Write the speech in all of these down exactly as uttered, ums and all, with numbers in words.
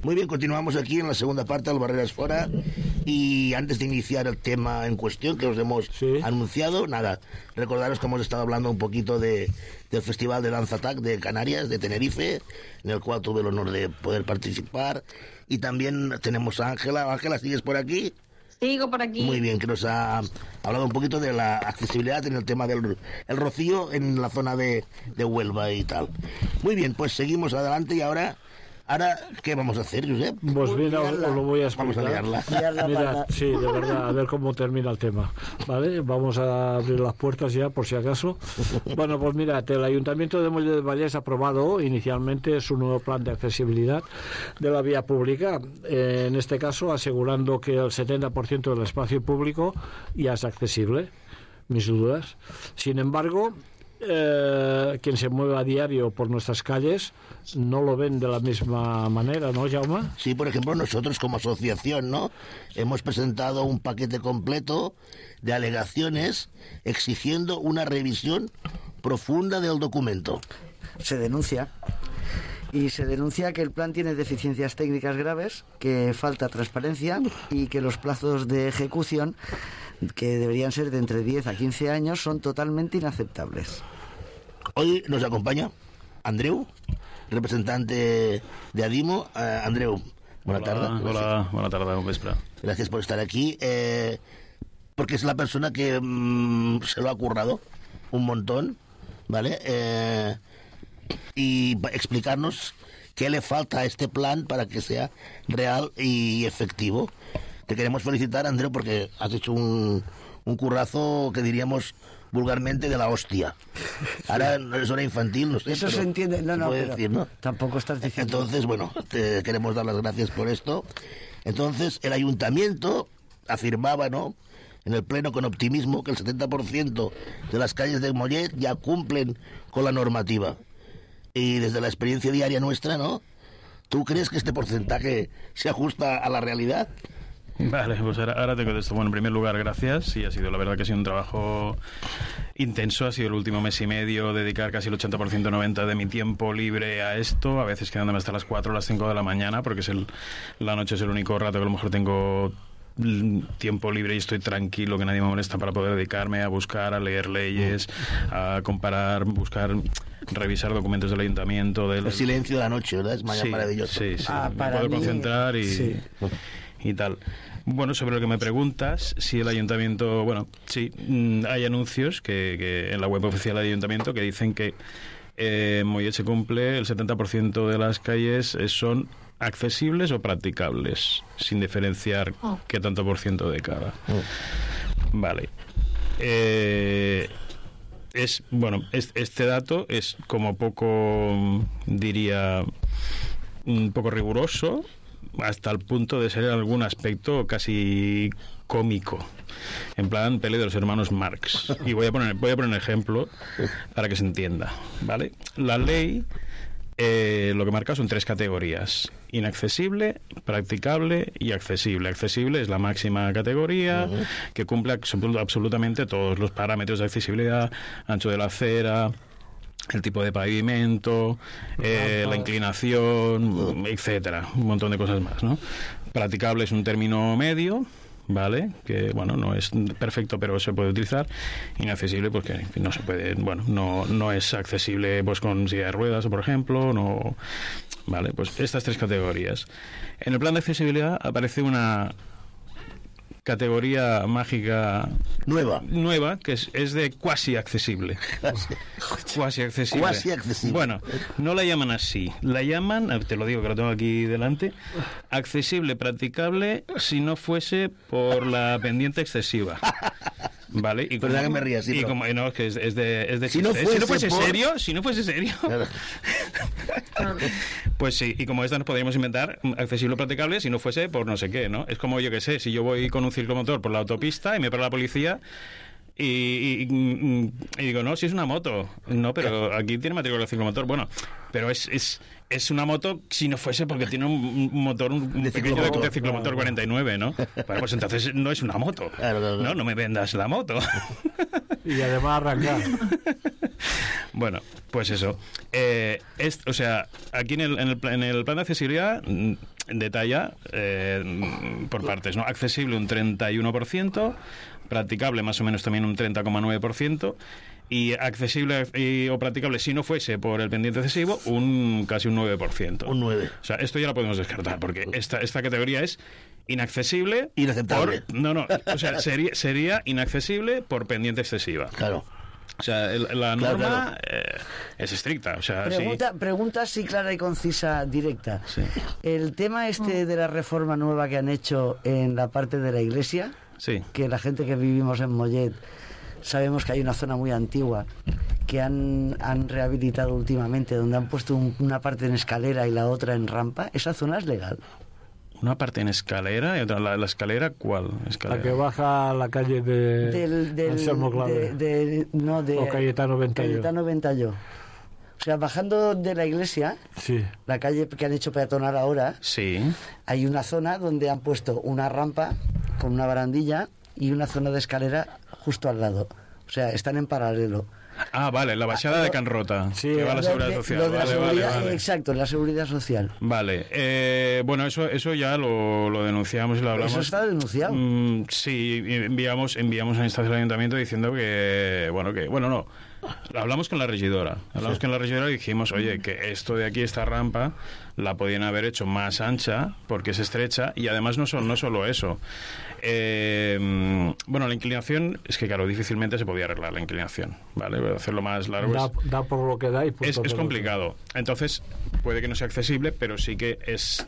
Muy bien, continuamos aquí en la segunda parte del Barreras Fora, y antes de iniciar el tema en cuestión que os hemos sí. anunciado, nada, recordaros que hemos estado hablando un poquito de, del Festival de Dance Attack de Canarias, de Tenerife, en el cual tuve el honor de poder participar, y también tenemos a Ángela. Ángela, ¿sigues por aquí? Sigo por aquí. Muy bien, que nos ha hablado un poquito de la accesibilidad en el tema del el rocío en la zona de, de Huelva y tal. Muy bien, pues seguimos adelante y ahora... Ahora, ¿qué vamos a hacer, Josep? Pues mira, os, os lo voy a explicar. Vamos a liarla. Mira, sí, de verdad, a ver cómo termina el tema, ¿vale? Vamos a abrir las puertas ya, por si acaso. Bueno, pues mira, el Ayuntamiento de Mollet del Vallès ha aprobado inicialmente su nuevo plan de accesibilidad de la vía pública, eh, en este caso asegurando que el setenta por ciento del espacio público ya es accesible, mis dudas. Sin embargo... Eh, quien se mueve a diario por nuestras calles no lo ven de la misma manera, ¿no, Jaume? Sí, por ejemplo, nosotros como asociación, ¿no?, hemos presentado un paquete completo de alegaciones exigiendo una revisión profunda del documento. Se denuncia y se denuncia que el plan tiene deficiencias técnicas graves, que falta transparencia y que los plazos de ejecución, que deberían ser de entre diez a quince años, son totalmente inaceptables. Hoy nos acompaña Andreu, representante de Adimo. Uh, Andreu, buena tarde. Hola, buena tarde, un vespre. Gracias por estar aquí, eh, porque es la persona que mmm, se lo ha currado un montón, ¿vale? Eh, y explicarnos qué le falta a este plan para que sea real y efectivo. Te queremos felicitar, Andreu, porque has hecho un, un currazo que diríamos vulgarmente de la hostia. Ahora no es hora infantil, no sé. Eso se entiende, no, no, puede pero decir, ¿no? Tampoco estás diciendo. Entonces, bueno, te queremos dar las gracias por esto. Entonces, el ayuntamiento afirmaba, ¿no?, en el pleno con optimismo, que el setenta por ciento de las calles de Mollet ya cumplen con la normativa. Y desde la experiencia diaria nuestra, ¿no?, ¿tú crees que este porcentaje se ajusta a la realidad? Vale, pues ahora, ahora te contesto. Bueno, en primer lugar, gracias. Sí, ha sido, la verdad que ha sido un trabajo intenso. Ha sido el último mes y medio dedicar casi el ochenta por ciento, noventa por ciento de mi tiempo libre a esto, a veces quedándome hasta las cuatro o las cinco de la mañana, porque es el, la noche es el único rato que a lo mejor tengo tiempo libre y estoy tranquilo, que nadie me molesta, para poder dedicarme a buscar, a leer leyes, a comparar, buscar, revisar documentos del ayuntamiento. Del, el silencio de la noche, ¿verdad? Es sí, maravilloso. Sí, sí, ah, me puedo mí, concentrar y... Sí. y tal. Bueno, sobre lo que me preguntas, si el ayuntamiento, bueno, sí, hay anuncios que, que en la web oficial del ayuntamiento que dicen que eh, Mollet se cumple, el setenta por ciento de las calles eh, son accesibles o practicables, sin diferenciar oh. qué tanto por ciento de cada. Oh. Vale. Eh, es, bueno, es, este dato es como poco, diría, un poco riguroso, hasta el punto de ser en algún aspecto casi cómico, en plan peli de los hermanos Marx. Y voy a poner voy a poner un ejemplo para que se entienda, ¿vale? La ley eh, lo que marca son tres categorías: inaccesible, practicable y accesible. Accesible es la máxima categoría, uh-huh, que cumple absolutamente todos los parámetros de accesibilidad: ancho de la acera, el tipo de pavimento, eh, la inclinación, etcétera, un montón de cosas más, ¿no? Practicable es un término medio, ¿vale? Que, bueno, no es perfecto, pero se puede utilizar. Inaccesible, pues que no se puede, bueno, no, no es accesible pues con silla de ruedas, por ejemplo, no, ¿vale? Pues estas tres categorías. En el plan de accesibilidad aparece una categoría mágica nueva nueva que es, es de cuasi accesible. Cuasi accesible. Cuasi accesible. Bueno, no la llaman así, la llaman, te lo digo que lo tengo aquí delante, accesible practicable si no fuese por la pendiente excesiva. Vale, y como, que me rías, sí, y pero... como no, es que es, es de, es de si, no si no fuese por... serio, si no fuese serio. Claro. Pues sí, y como esta nos podríamos inventar accesible o practicable si no fuese por no sé qué, ¿no? Es como, yo que sé, si yo voy con un ciclomotor por la autopista y me para la policía y, y, y, y digo, no, si es una moto. No, pero aquí tiene matrícula de ciclomotor. Bueno, pero es, es, es una moto si no fuese porque tiene un, un motor, un, un de pequeño ciclomotor. de ciclomotor cuarenta y nueve, ¿no? Bueno, pues entonces no es una moto. Claro, claro, claro. No, no me vendas la moto. Y además arrancar. Bueno, pues eso. Eh, es, o sea, aquí en el, en, el, en el plan de accesibilidad detalla eh, por partes, ¿no? Accesible un treinta y uno por ciento, practicable más o menos también un treinta coma nueve por ciento, y accesible y, o practicable si no fuese por el pendiente excesivo un casi un nueve por ciento. Un nueve. O sea, esto ya lo podemos descartar, porque esta, esta categoría es inaccesible. Inaceptable. Por, no, no, o sea, sería, sería inaccesible por pendiente excesiva. Claro. O sea, el, la norma Claro, claro. Eh, es estricta. O sea, Pregunta, sí. pregunta así clara y concisa, directa. Sí. El tema este de la reforma nueva que han hecho en la parte de la iglesia, Sí. que la gente que vivimos en Mollet sabemos que hay una zona muy antigua que han, han rehabilitado últimamente, donde han puesto un- una parte en escalera y la otra en rampa. ¿Esa zona es legal? Una parte en escalera y otra. ¿La, la escalera cuál? Escalera. La que baja a la calle de Del, del, Anselmo Clave. de, de- no, de O Cayetano Ventayo. Cayetano Ventayo. O sea, bajando de la iglesia, Sí. la calle que han hecho peatonal ahora, Sí. hay una zona donde han puesto una rampa con una barandilla y una zona de escalera justo al lado. O sea, están en paralelo. Ah, vale, la bachada de Can Rota, Sí, que va a la Lo seguridad de- social. lo de la Vale, vale, seguridad- vale. Exacto, la seguridad social. Vale, eh, bueno, eso eso ya lo, lo denunciamos y lo hablamos. Eso está denunciado. Mm, sí, enviamos enviamos a la instancia del ayuntamiento diciendo que, bueno, que, bueno, no, hablamos con la regidora, hablamos con la regidora y dijimos, oye, que esto de aquí, esta rampa, la podían haber hecho más ancha porque es estrecha y además no, son, no solo eso. Eh, mm, bueno, la inclinación, es que claro, difícilmente se podía arreglar la inclinación, ¿vale? Voy a hacerlo más largo. Da, es- da por lo que da y punto es, es pelota. complicado. Entonces, puede que no sea accesible, pero sí que es...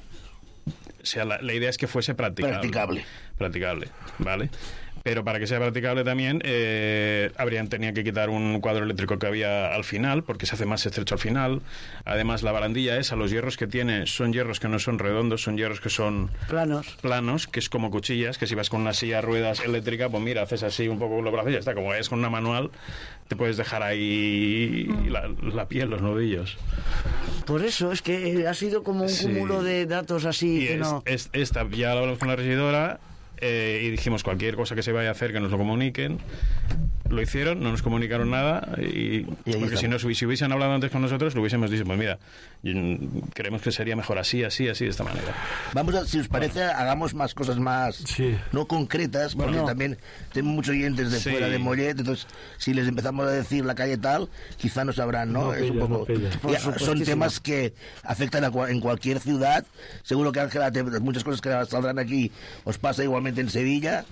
O sea, la, la idea es que fuese practicable. Practicable. Practicable, ¿vale? Pero para que sea practicable también, eh, habrían tenía que quitar un cuadro eléctrico que había al final, porque se hace más estrecho al final. Además, la barandilla esa, los hierros que tiene, son hierros que no son redondos, son hierros que son Planos. planos, que es como cuchillas, que si vas con una silla de ruedas eléctrica, pues mira, haces así un poco con los brazos y ya está. Como es con una manual, te puedes dejar ahí la, la piel, los nudillos. Por eso es que ha sido como un Sí. cúmulo de datos así Y que es- no... es- esta, ya lo hablamos con la regidora eh, y dijimos cualquier cosa que se vaya a hacer que nos lo comuniquen. Lo hicieron, no nos comunicaron nada y, Y ahí porque si, estamos. nos, si hubiesen hablado antes con nosotros, lo hubiésemos dicho, pues mira, mm, creemos que sería mejor así, así, así, de esta manera. Vamos a, si os parece, hagamos más cosas más Sí. no concretas, porque Bueno. también tenemos muchos oyentes de Sí. fuera de Mollet, entonces si les empezamos a decir la calle tal, quizá no sabrán, ¿no? No es un pilla, poco. no pilla. Ya, Por son supuestísimo. temas que afectan a cua- en cualquier ciudad. Seguro que Ángela, te- muchas cosas que saldrán aquí os pasa igualmente en Sevilla.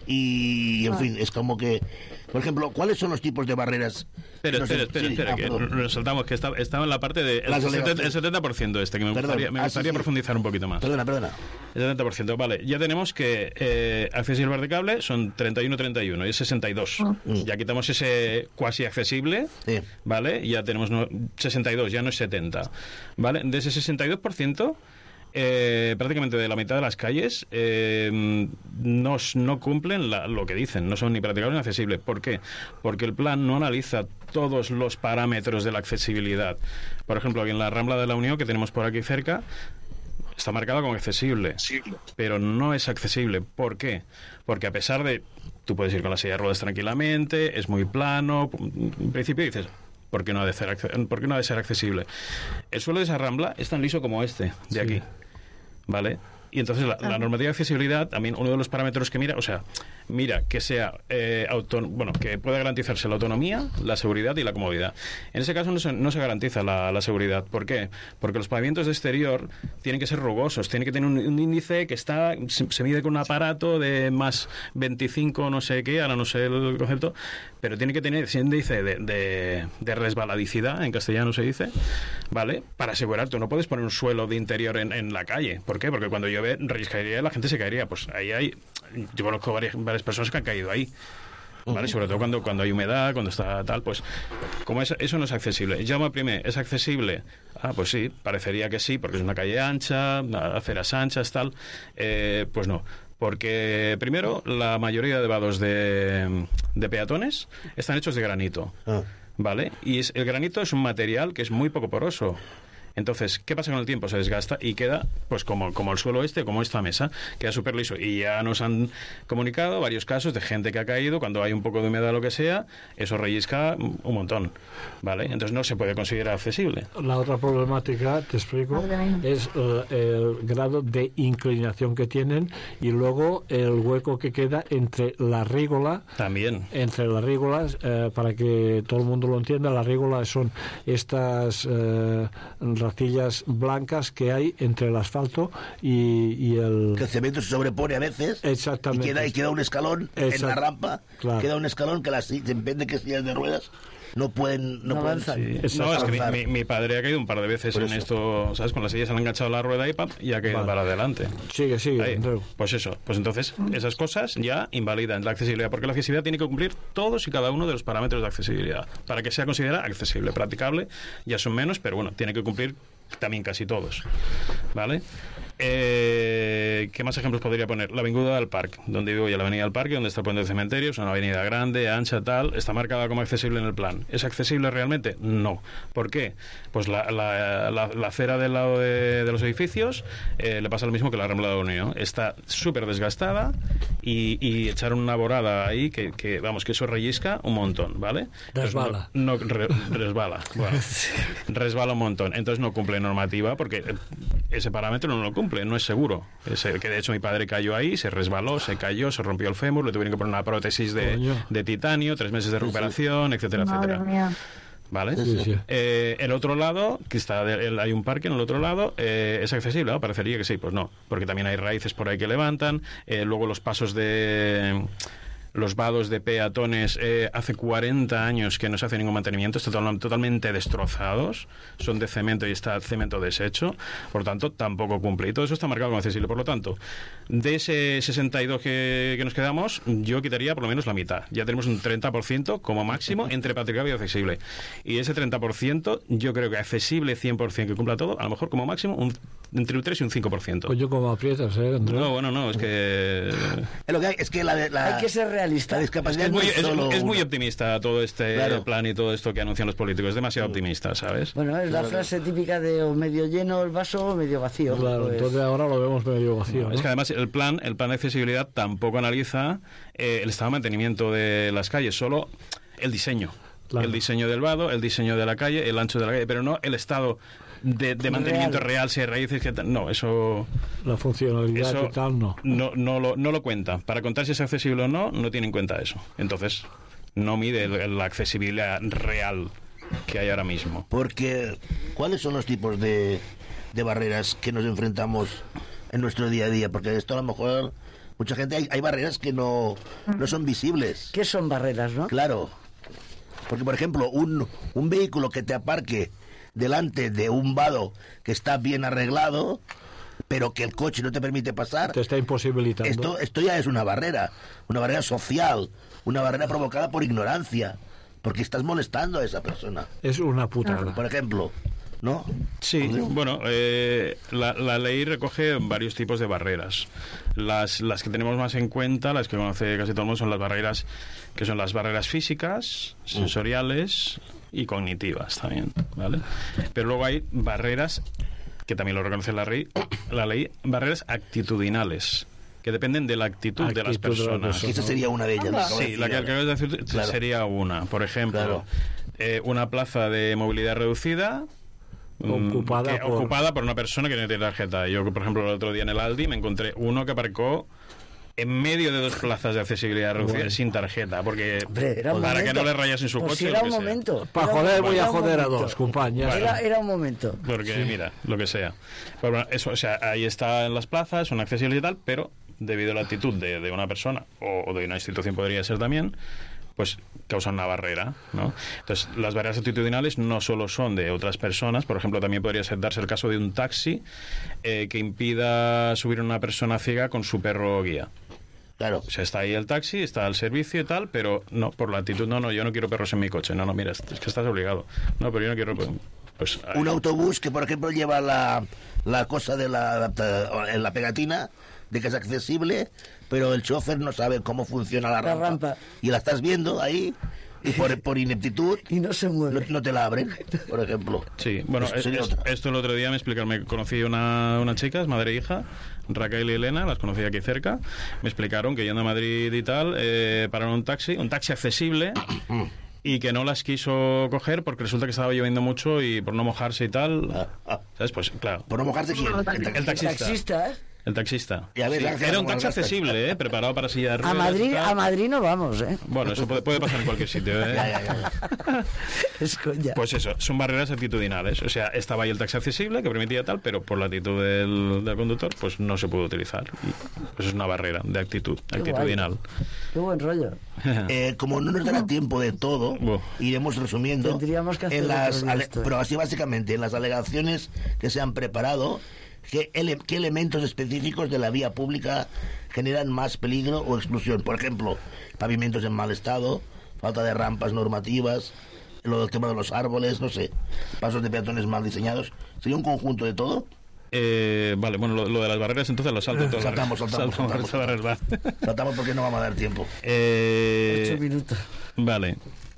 Y, en fin, es como que, por ejemplo, ¿cuáles son los tipos de barreras? Espera, No sé, espera, espera, sí, espera, ah, que perdón. nos saltamos, que estaba, estaba en la parte de... El, Las setenta, alegaciones. el setenta por ciento este, que me Perdón. gustaría, me Ah, sí, gustaría sí. profundizar un poquito más. Perdona, perdona. El setenta por ciento, vale. Ya tenemos que eh, accesible practicable son treinta y uno treinta y uno y es sesenta y dos. Ya quitamos ese cuasi accesible, Sí. ¿vale? Ya tenemos no- sesenta y dos, ya no es setenta. ¿Vale? De ese sesenta y dos por ciento, eh, prácticamente de la mitad de las calles eh, no, s- no cumplen la- lo que dicen, no son ni practicables ni accesibles. ¿Por qué? Porque el plan no analiza todos los parámetros de la accesibilidad. Por ejemplo, aquí en la Rambla de la Unión, que tenemos por aquí cerca, está marcada como accesible, pero no es accesible. ¿Por qué? Porque a pesar de... Tú puedes ir con la silla de ruedas tranquilamente, es muy plano, en principio dices... ¿Por qué no ha de ser, acce- por qué no ha de ser accesible? El suelo de esa rambla es tan liso como este, de aquí. ¿Vale? Y entonces la, la normativa de accesibilidad, también uno de los parámetros que mira, o sea, mira que sea eh, auto- bueno, que pueda garantizarse la autonomía, la seguridad y la comodidad. En ese caso no se, no se garantiza la, la seguridad. ¿Por qué? Porque los pavimentos de exterior tienen que ser rugosos, tienen que tener un, un índice que está se, se mide con un aparato de más veinticinco no sé qué, ahora no sé el concepto, pero tiene que tener ese índice de, de, de resbaladicidad, en castellano se dice, ¿vale? Para asegurarte, no puedes poner un suelo de interior en, en la calle. ¿Por qué? Porque cuando llueve, caería, la gente se caería. Pues ahí hay... Yo conozco varias, varias personas que han caído ahí. ¿Vale? Sobre todo cuando, cuando hay humedad, cuando está tal, pues como eso, eso no es accesible. Llama primer, ¿es accesible? Ah, pues sí, parecería que sí, porque es una calle ancha, aceras anchas, tal. Eh, pues no. Porque, primero, la mayoría de vados de, de peatones están hechos de granito. Ah. ¿Vale? Y es, el granito es un material que es muy poco poroso. Entonces, ¿qué pasa con el tiempo? Se desgasta y queda pues como, como el suelo este, como esta mesa, queda súper liso. Y ya nos han comunicado varios casos de gente que ha caído, cuando hay un poco de humedad o lo que sea, eso rellisca un montón, ¿vale? Entonces no se puede considerar accesible. La otra problemática, te explico, es el, el grado de inclinación que tienen y luego el hueco que queda entre la rígola. También. Entre las rígolas, eh, para que todo el mundo lo entienda, las rígolas son estas eh, racillas blancas que hay entre el asfalto y, y el... Que el cemento se sobrepone a veces. Exactamente. Y queda, y queda un escalón Exact... en la rampa. Claro. Queda un escalón que las, depende de qué sillas de ruedas no pueden no, No pueden avanzan. Sí. No, es que mi, mi, mi padre ha caído un par de veces en esto, ¿sabes? Con las sillas han enganchado la rueda y, pam, y ha caído Vale. para adelante. Sigue, sigue, Ahí. Andreu. Pues eso, pues entonces esas cosas ya invalidan la accesibilidad, porque la accesibilidad tiene que cumplir todos y cada uno de los parámetros de accesibilidad para que sea considerada accesible, practicable, ya son menos, pero bueno, tiene que cumplir también casi todos, ¿vale? Eh, ¿Qué más ejemplos podría poner? La Avinguda del Parc, donde vivo yo, la Avenida del Parque, donde está el puente del cementerio, es una avenida grande, ancha, tal, está marcada como accesible en el plan. ¿Es accesible realmente? No. ¿Por qué? Pues la, la, la, la acera del lado de, de los edificios eh, le pasa lo mismo que la Rambla de la Unión. Está súper desgastada y, y echaron una borada ahí que, que, vamos, que eso rellisca un montón, ¿vale? Resbala. No, no, re, resbala, bueno, resbala un montón. Entonces no cumple normativa porque ese parámetro no lo cumple, no es seguro. Ese, que de hecho mi padre cayó ahí, se resbaló, se cayó, se rompió el fémur, le tuvieron que poner una prótesis de, de titanio, tres meses de recuperación, sí, sí. etcétera, Madre etcétera. mía. ¿Vale? Sí, sí. Eh, el otro lado, que está de, el, hay un parque en el otro lado, eh, ¿es accesible? ¿No? Parecería que sí, pues no, porque también hay raíces por ahí que levantan, eh, luego los pasos de... Los vados de peatones eh, hace cuarenta años que no se hace ningún mantenimiento, están totalmente destrozados, son de cemento y está cemento deshecho, por tanto tampoco cumple. Y todo eso está marcado como accesible. Por lo tanto, de ese sesenta y dos que, que nos quedamos, yo quitaría por lo menos la mitad. Ya tenemos un treinta por ciento como máximo entre practicable y accesible. Y ese treinta por ciento yo creo que accesible cien por ciento que cumpla todo, a lo mejor como máximo un, entre un tres y un cinco por ciento. Pues yo como aprietas, ¿eh, Andreu? No, bueno, no, es que... Es lo que hay, es que la, la, Hay que ser realista. la discapacidad Es muy, no es, es solo es muy una. optimista todo este Claro. plan y todo esto que anuncian los políticos. Es demasiado optimista, ¿sabes? Bueno, es la frase típica de o medio lleno el vaso o medio vacío. Claro, Pues, entonces ahora lo vemos medio vacío, ¿no? Es que además el plan, el plan de accesibilidad tampoco analiza eh, el estado de mantenimiento de las calles, solo el diseño. Claro. El diseño del vado, el diseño de la calle, el ancho de la calle, pero no el estado de, de mantenimiento Real. real, si hay raíces, que tal. No, eso... La funcionalidad Eso y tal, no. no, no, lo, no lo cuenta. Para contar si es accesible o no, no tiene en cuenta eso. Entonces, no mide el- la accesibilidad real que hay ahora mismo. Porque, ¿cuáles son los tipos de, de barreras que nos enfrentamos en nuestro día a día? Porque esto a lo mejor, mucha gente, hay, hay barreras que no, no son visibles. ¿Qué son barreras, no? Claro. Porque, por ejemplo, un, un vehículo que te aparque delante de un vado que está bien arreglado, pero que el coche no te permite pasar, Te está imposibilitando. esto, esto ya es una barrera, una barrera social, una barrera provocada por ignorancia, porque estás molestando a esa persona. Es una putada. Por ejemplo, ¿no? Sí, Rodrigo. bueno, eh, la, la ley recoge varios tipos de barreras. Las, las que tenemos más en cuenta, las que conoce casi todo el mundo, son las barreras que son las barreras físicas, sensoriales y cognitivas también, ¿vale? Pero luego hay barreras, que también lo reconoce la ley, la ley, barreras actitudinales, que dependen de la actitud, de las Actitud de la personas. persona. Esa sería una de ellas. lo acabo de Sí, la que decir ahora. acabas de decir Claro. sería una. Por ejemplo, Claro. eh, una plaza de movilidad reducida mm, Ocupada que- por- ocupada por una persona que no tiene tarjeta. Yo, por ejemplo, el otro día en el Aldi me encontré uno que aparcó en medio de dos plazas de accesibilidad reducida Bueno. sin tarjeta, porque Hombre, era un para momento. que no le rayas en su Pues coche. si lo era que un sea. momento. Para Era un- joder voy era a un joder a momento. dos, compañeros. Era, era un momento. Porque, mira, lo que sea. Pues bueno, eso, o sea, ahí está en las plazas, son accesibles y tal, pero debido a la actitud de, de una persona o, o de una institución podría ser también, pues causan una barrera, ¿no? Entonces, las barreras actitudinales no solo son de otras personas, por ejemplo, también podría ser darse el caso de un taxi eh, que impida subir a una persona ciega con su perro guía. Claro. O sea, está ahí el taxi, está al servicio y tal, pero no, por la actitud, no, no, yo no quiero perros en mi coche. No, no, mira, es que estás obligado. No, pero yo no quiero... Pues, ahí. Un autobús que, por ejemplo, lleva la, la cosa de la, en la pegatina de que es accesible, pero el chofer no sabe cómo funciona la La rampa. rampa. Y la estás viendo ahí y por, por ineptitud y no se mueve. No, no te la abren, por ejemplo. Sí, bueno, Eso sería es- otra. esto el otro día me explicaron, me conocí una, una chica, es madre e hija, Raquel y Elena, las conocí aquí cerca, me explicaron que yendo a Madrid y tal, eh, pararon un taxi, un taxi accesible, y que no las quiso coger porque resulta que estaba lloviendo mucho y por no mojarse y tal, Ah, ah. ¿sabes? Pues claro, ¿Por no mojarse quién? El taxi. el taxista. Taxista, ¿eh? El taxista. Y a ver, Sí, Ángela, era un ¿cómo taxi hablaste? accesible, ¿eh? Preparado para silla de A ruedas y Madrid, tal. a Madrid no vamos, ¿eh? Bueno, eso puede, puede pasar en cualquier sitio, ¿eh? Ya, ya, ya. Es coña. Pues eso, son barreras actitudinales. O sea, estaba ahí el taxi accesible que permitía tal, pero por la actitud del, del conductor, pues no se pudo utilizar. Y, pues es una barrera de actitud, Qué actitudinal. Qué buen rollo. Eh, como no nos dará tiempo de todo, Buah. iremos resumiendo Tendríamos que hacer en las otro día ale- esto, ¿eh? pero así básicamente en las alegaciones que se han preparado, ¿qué, ele- qué elementos específicos de la vía pública generan más peligro o exclusión? Por ejemplo, pavimentos en mal estado, falta de rampas normativas, lo del tema de los árboles, no sé, pasos de peatones mal diseñados. ¿Sería un conjunto de todo? Eh, vale, bueno, lo, lo de las barreras entonces lo salto. todas las- Saltamos, saltamos, saltamos. todas las barreras, va. Tratamos porque no vamos a dar tiempo. Eh, Ocho minutos. Vale.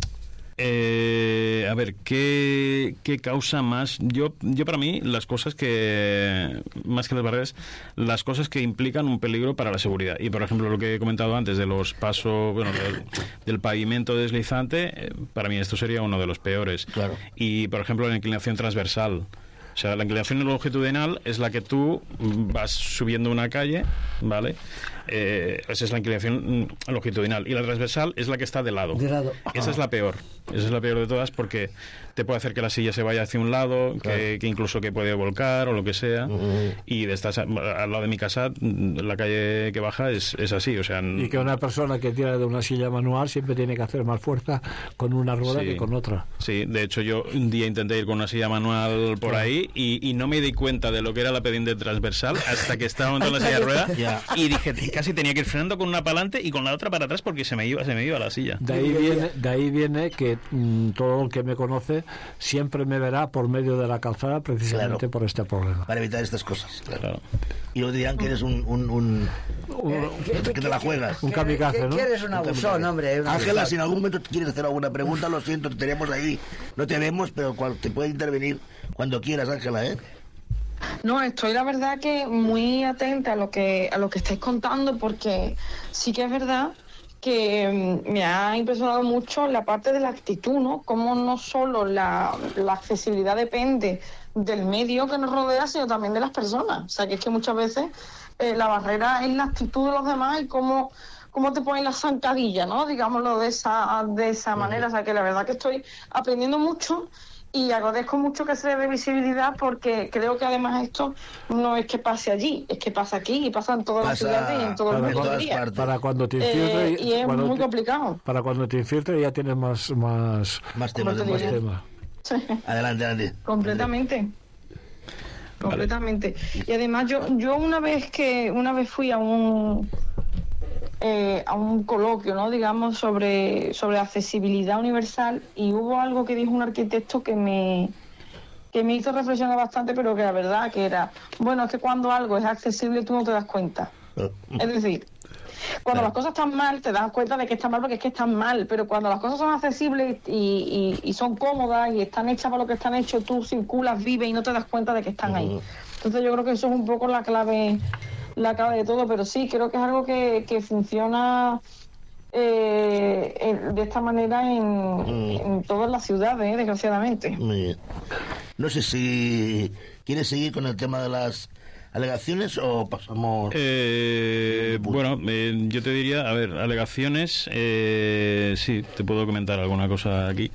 Eh, a ver, ¿qué, ¿qué causa más? Yo, yo para mí, las cosas que, más que las barreras, las cosas que implican un peligro para la seguridad. Y, por ejemplo, lo que he comentado antes de los pasos, bueno, del, del pavimento deslizante, eh, para mí esto sería uno de los peores. Claro. Y, por ejemplo, la inclinación transversal. O sea, la inclinación longitudinal es la que tú vas subiendo una calle, ¿vale? Eh, esa es la inclinación mm, longitudinal. Y la transversal es la que está de lado. De lado. Esa es la peor. Esa es la peor de todas porque te puede hacer que la silla se vaya hacia un lado, que, que incluso que puede volcar o lo que sea. Y de estas, al lado de mi casa, mm, la calle que baja es, es así. O sea, Y que una persona que tira de una silla manual siempre tiene que hacer más fuerza con una rueda Sí. que con otra. Sí, de hecho yo un día intenté ir con una silla manual por ahí y, y no me di cuenta de lo que era la pendiente transversal hasta que estaba montando la silla de rueda Ya. y dije, casi tenía que ir frenando con una para adelante y con la otra para atrás porque se me iba, se me iba la silla. De ahí viene, de ahí viene que mm, todo el que me conoce siempre me verá por medio de la calzada precisamente Claro. por este problema. Para evitar estas cosas. Claro. Claro. Y luego dirán que eres un... un, un- que te la juegas. Un kamikaze, ¿Qué- ¿no? qué eres un abusón, hombre? Un Ángela, abusón. si en algún momento quieres hacer alguna pregunta, lo siento, te tenemos ahí. No te vemos, pero cual- te puedes intervenir cuando quieras, Ángela, ¿eh? No, estoy la verdad que muy atenta a lo que a lo que estáis contando porque sí que es verdad que mm, me ha impresionado mucho la parte de la actitud, ¿no? Cómo no solo la, la accesibilidad depende del medio que nos rodea, sino también de las personas. O sea, que es que muchas veces eh, la barrera es la actitud de los demás y cómo, cómo te ponen la zancadilla, ¿no? Digámoslo de esa, de esa manera. O sea, que la verdad que estoy aprendiendo mucho. Y agradezco mucho que se le dé visibilidad porque creo que además esto no es que pase allí, es que pasa aquí y pasa en todas las Pasa ciudades y en todo el en mundo todas hoy día. partes. Para cuando te Eh, infiltre, y es cuando muy te- complicado. para cuando te infiltre ya tienes más más, Más temas Como te después. diré. tema. Adelante, adelante. Completamente. Completamente. Y además yo yo una vez que una vez fui a un eh, a un coloquio, ¿no? Digamos sobre sobre accesibilidad universal y hubo algo que dijo un arquitecto que me que me hizo reflexionar bastante, pero que la verdad que era, bueno, es que cuando algo es accesible tú no te das cuenta. Es decir, cuando las cosas están mal, te das cuenta de que están mal porque es que están mal, pero cuando las cosas son accesibles y, y, y son cómodas y están hechas para lo que están hechos, tú circulas, vives y no te das cuenta de que están ahí. Entonces yo creo que eso es un poco la clave, la clave de todo, pero sí, creo que es algo que, que funciona eh, en- de esta manera en, en todas las ciudades, ¿eh? Desgraciadamente. Muy bien. No sé si quieres seguir con el tema de las alegaciones o pasamos... Eh, bueno, eh, yo te diría, a ver, alegaciones, eh, sí, te puedo comentar alguna cosa aquí.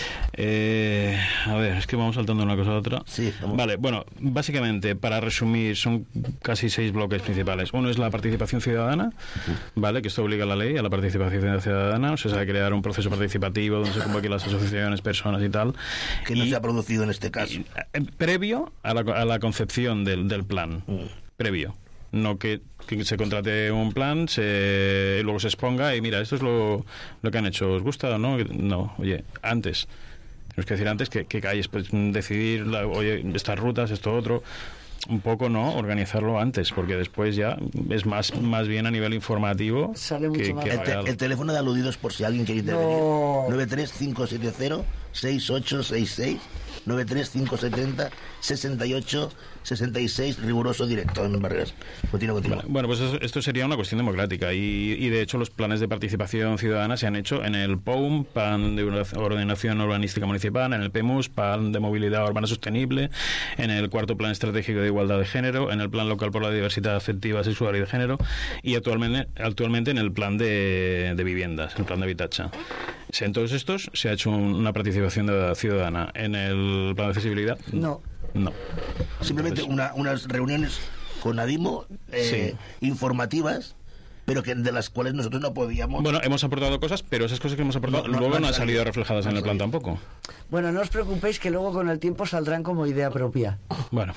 Eh, a ver, es que vamos saltando de una cosa a otra. Sí, vamos. Vale, bueno, básicamente, para resumir, son casi seis bloques principales. Uno es la participación ciudadana, ¿vale? Que esto obliga a la ley a la participación ciudadana, o sea, se ha de crear un proceso participativo donde se convoquen las asociaciones, personas y tal. que no Y- se ha producido en este caso. eh, previo a la, a la concepción del, del plan, previo. No que, que se contrate un plan, se, y luego se exponga y mira, esto es lo, lo que han hecho, ¿os gusta o no? No, oye, antes. Tenemos que decir antes que, que hay pues, decidir, la- oye, estas rutas, esto otro. un poco, ¿no?, organizarlo antes, porque después ya es más, más bien a nivel informativo. Sale mucho que, más que El, te- real. el teléfono de aludidos, por si alguien quiere intervenir. No. nueve tres cinco siete cero seis ocho seis seis, nueve tres cinco siete cero sesenta y ocho sesenta y seis, riguroso directo en Barreras. Continúa, continúa. Vale, bueno, pues esto, esto sería una cuestión democrática y, y de hecho los planes de participación ciudadana se han hecho en el P O U M, Plan de Ordenación Urbanística Municipal, en el P M U S, Plan de Movilidad Urbana Sostenible, en el cuarto Plan Estratégico de Igualdad de Género, en el Plan Local por la Diversidad Afectiva, Sexual y de Género y actualmente, actualmente en el Plan de, de Viviendas, el Plan de Habitatge. En todos estos se ha hecho un- una participación de- ciudadana. En el Plan de Accesibilidad, No. no. Simplemente una- unas reuniones con Adimo eh, informativas, pero que de las cuales nosotros no podíamos. Bueno, hemos aportado cosas, pero esas cosas que hemos aportado No, no, luego no no, han han salido salido. reflejadas No en han el plan salido. tampoco. Bueno, no os preocupéis que luego con el tiempo saldrán como idea propia. Bueno,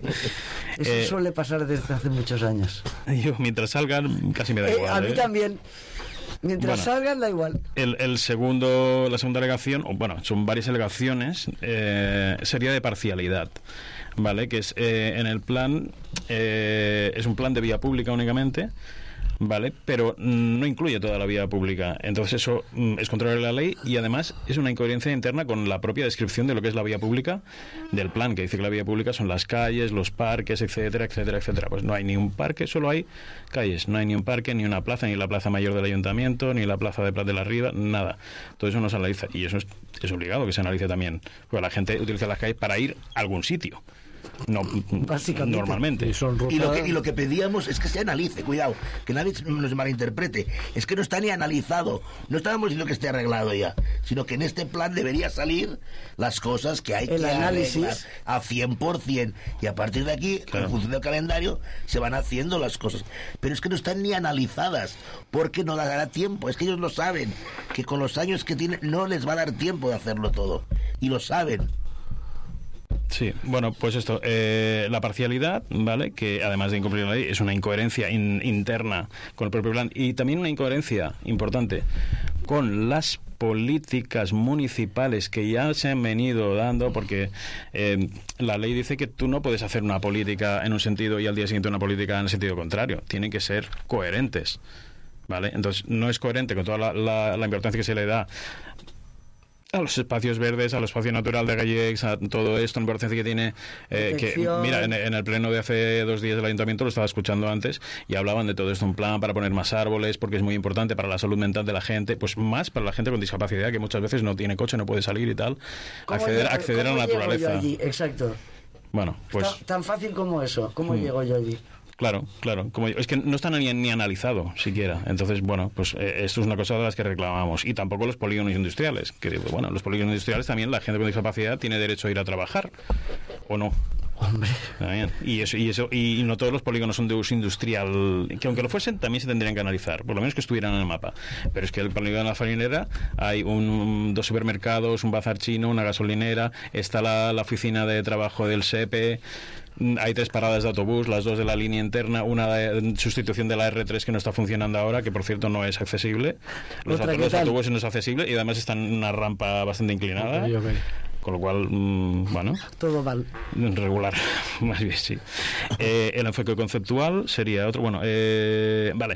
Eso Eh, suele pasar desde hace muchos años. yo mientras salgan casi me da Eh, igual. a mí ¿eh? también. Mientras Bueno. salgan, da igual. El, el segundo, la segunda alegación, o bueno, son varias alegaciones, eh, sería de parcialidad, ¿vale? Que es eh, en el plan, eh, es un plan de vía pública únicamente, ¿vale? Pero mm, no incluye toda la vía pública. Entonces eso mm, es contrario a la ley y además es una incoherencia interna con la propia descripción de lo que es la vía pública del plan, que dice que la vía pública son las calles, los parques, etcétera, etcétera, etcétera. Pues no hay ni un parque, solo hay calles. No hay ni un parque, ni una plaza, ni la plaza mayor del ayuntamiento, ni la plaza de Prat de la Riba, nada. Todo eso no se analiza y eso es, es obligado que se analice también. Porque la gente utiliza las calles para ir a algún sitio. No, Básicamente. normalmente. Y son Y lo, rutas- que, y lo que pedíamos es que se analice, cuidado, que nadie nos malinterprete. Es que no está ni analizado. No estábamos diciendo que esté arreglado ya, sino que en este plan debería salir las cosas que hay El que análisis. arreglar a cien por ciento. Y a partir de aquí, Claro. en función del calendario, se van haciendo las cosas. Pero es que no están ni analizadas, porque no dará tiempo. Es que ellos lo saben, que con los años que tienen no les va a dar tiempo de hacerlo todo. Y lo saben. Sí, bueno, pues esto, eh, la parcialidad, ¿vale? Que además de incumplir la ley, es una incoherencia in- interna con el propio plan y también una incoherencia importante con las políticas municipales que ya se han venido dando, porque eh, la ley dice que tú no puedes hacer una política en un sentido y al día siguiente una política en el sentido contrario. Tienen que ser coherentes, ¿vale? Entonces, no es coherente con toda la, la- la importancia que se le da a los espacios verdes, al espacio natural de Gallecs, a todo esto, la importancia que tiene, eh, que Protección. mira, en, en el pleno de hace dos días del ayuntamiento lo estaba escuchando antes y hablaban de todo esto, un plan para poner más árboles porque es muy importante para la salud mental de la gente, pues más para la gente con discapacidad que muchas veces no tiene coche, no puede salir y tal, ¿Cómo acceder, llego- acceder a cómo la llego yo naturaleza. allí? Exacto. Bueno, pues Ta- tan fácil como eso. ¿Cómo Hmm. llego yo allí? claro, claro, como yo- es que no está ni, ni analizado siquiera. Entonces, bueno, pues eh, esto es una cosa de las que reclamamos. Y tampoco los polígonos industriales, que bueno, los polígonos industriales también la gente con discapacidad tiene derecho a ir a trabajar, ¿o no? Hombre. También. Y eso, y eso, y no todos los polígonos son de uso industrial, que aunque lo fuesen, también se tendrían que analizar, por lo menos que estuvieran en el mapa. Pero es que el polígono de la Farinera hay un, dos supermercados, un bazar chino, una gasolinera, está la, la oficina de trabajo del S E P E, hay tres paradas de autobús, las dos de la línea interna, una de sustitución de la R tres que no está funcionando ahora, que por cierto no es accesible. Los, Otra, auto- ¿qué los tal? autobuses no es accesible y además están en una rampa bastante inclinada. Ok, ok. Con lo cual, mm, bueno, Todo mal. regular, más bien sí. Eh, el enfoque conceptual sería otro. Bueno, eh, vale.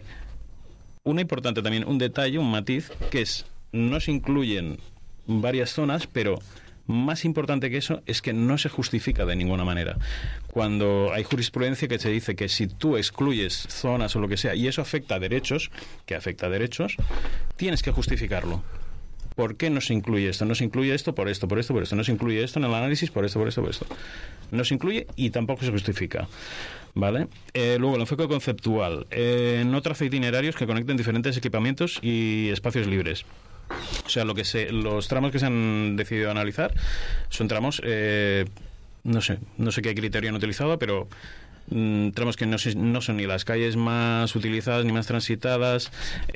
Una importante también, un detalle, un matiz, que es, no se incluyen varias zonas, pero más importante que eso es que no se justifica de ninguna manera. Cuando hay jurisprudencia que se dice que si tú excluyes zonas o lo que sea, y eso afecta a derechos, que afecta a derechos, tienes que justificarlo. ¿Por qué no se incluye esto? No se incluye esto por esto, por esto, por esto. No se incluye esto en el análisis por esto, por esto, por esto. No se incluye y tampoco se justifica. ¿Vale? Eh, luego, el enfoque conceptual. Eh, no traza itinerarios que conecten diferentes equipamientos y espacios libres. O sea, lo que se, los tramos que se han decidido analizar son tramos, eh, no sé, no sé qué criterio han utilizado, pero mm, tramos que no, se- no son ni las calles más utilizadas ni más transitadas,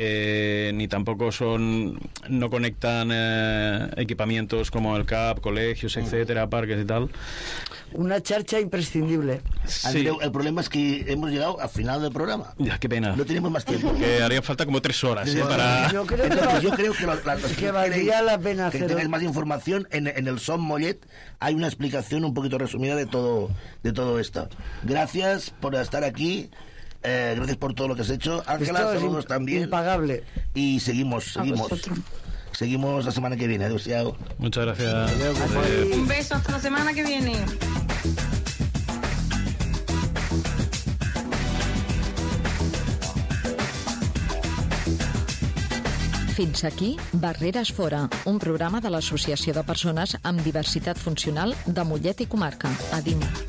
eh, ni tampoco son, no conectan eh, equipamientos como el C A P, colegios, etcétera, parques y tal. Una charcha imprescindible. Sí. Andreu, el problema es que hemos llegado al final del programa. Ya, qué pena. No tenemos más tiempo. Que harían falta como tres horas, ¿eh? Yo- Para... Yo creo que, Entonces, va- yo creo que, lo- la- los que valdría la pena que hacer... tengáis más información en, en el Som Mollet hay una explicación un poquito resumida de todo de todo esto. Gracias por estar aquí, eh, gracias por todo lo que has hecho, Ángela, Esto es saludos im- también impagable. y seguimos A seguimos vosotros. seguimos la semana que viene. Adiós. Chao. Muchas gracias. Así- Un beso hasta la semana que viene. Fins aquí Barreres Fora, un programa de l'Associació de Persones amb Diversitat Funcional de Mollet i Comarca, ADIM.